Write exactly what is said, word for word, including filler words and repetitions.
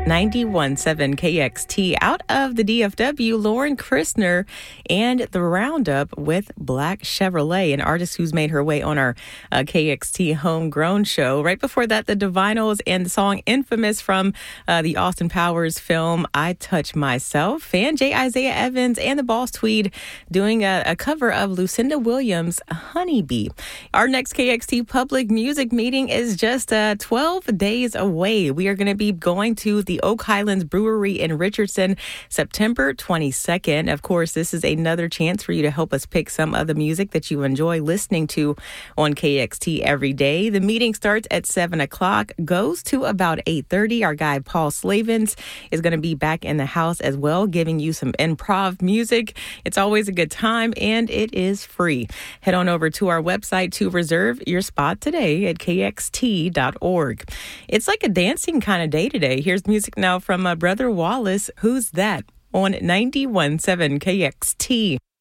ninety-one point seven K X T. Out of the D F W, Lauren Christner and The Roundup with Black Chevrolet, an artist who's made her way on our uh, K X T Homegrown show. Right before that, the Divinyls and the song Infamous from uh, the Austin Powers film I Touch Myself. And J. Isaiah Evans and the Boss Tweed doing a, a cover of Lucinda Williams' Honeybee. Our next K X T public music meeting is just uh, twelve days away. We are going to be going to the Oak Highlands Brewery in Richardson, September twenty-second. Of course, this is another chance for you to help us pick some of the music that you enjoy listening to on K X T every day. The meeting starts at seven o'clock, goes to about eight thirty. Our guy Paul Slavens is going to be back in the house as well, giving you some improv music. It's always a good time, and it is free. Head on over to our website to reserve your spot today at K X T dot org. It's like a dancing kind of day today. Here's music now from uh, Brother Wallace. Who's That? On ninety-one point seven K X T.